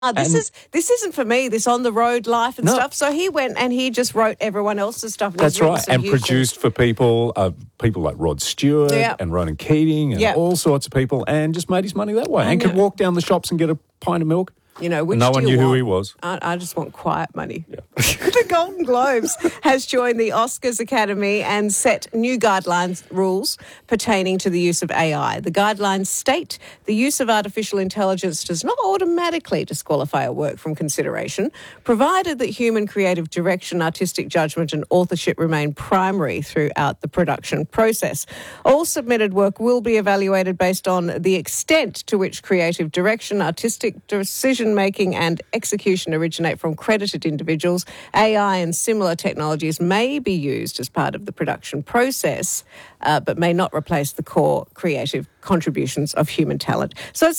This isn't for me, this on the road life and No. stuff. So he went and he just wrote everyone else's stuff. And he's That's written right. some And useful- produced for people like Rod Stewart Yeah. and Ronan Keating and Yeah. all sorts of people, and just made his money that way. And could walk down the shops and get a pint of milk. You know, which No do one you knew who want? he was. I just want quiet money. The Golden Globes has joined the Oscars Academy and set new guidelines rules pertaining to the use of AI. The guidelines state the use of artificial intelligence does not automatically disqualify a work from consideration, provided that human creative direction, artistic judgment and authorship remain primary throughout the production process. All submitted work will be evaluated based on the extent to which creative direction, artistic decision-making and execution originate from credited individuals. AI and similar technologies may be used as part of the production process, but may not replace the core creative contributions of human talent. So it's